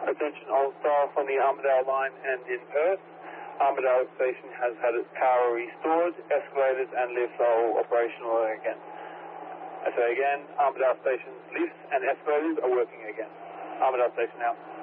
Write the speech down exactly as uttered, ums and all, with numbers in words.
Attention all staff on the Armidale line and in Perth. Armidale station has had its power restored, escalators and lifts are all operational again. I say again, Armidale station's lifts and escalators are working again. Armidale station out.